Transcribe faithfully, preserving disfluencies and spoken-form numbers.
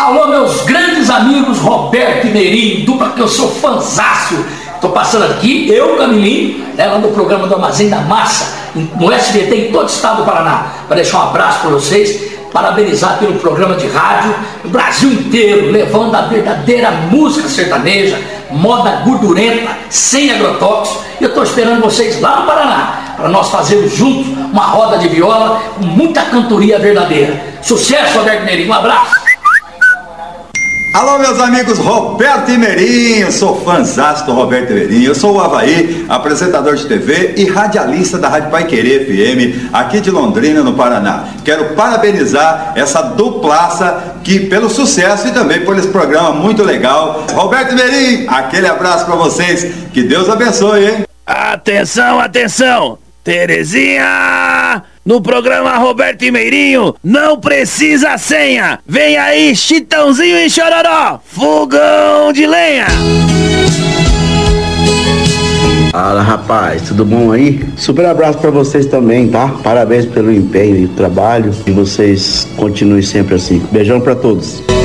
Alô, meus grandes amigos Roberto e Meirinho, dupla que eu sou fanzaço. Tô passando aqui, eu, Camilinho, ela no programa do Armazém da Massa, no S B T em todo o estado do Paraná, para deixar um abraço para vocês, parabenizar pelo programa de rádio, no Brasil inteiro, levando a verdadeira música sertaneja, moda gordurenta, sem agrotóxicos. E eu estou esperando vocês lá no Paraná, para nós fazermos juntos uma roda de viola com muita cantoria verdadeira. Sucesso, Roberto Meirinho, um abraço! Alô, meus amigos Roberto e Meirinho, sou fãzaço do Roberto e Meirinho, eu sou o Avaí, apresentador de T V e radialista da Rádio Paiquerê F M, aqui de Londrina, no Paraná. Quero parabenizar essa duplaça que, pelo sucesso e também por esse programa muito legal. Roberto e Meirinho, aquele abraço pra vocês, que Deus abençoe, hein? Atenção, atenção! Terezinha! No programa Roberto e Meirinho, não precisa senha! Vem aí, Chitãozinho e Chororó! Fogão de lenha! Fala, rapaz, tudo bom aí? Super abraço pra vocês também, tá? Parabéns pelo empenho e trabalho, e vocês continuem sempre assim. Beijão pra todos.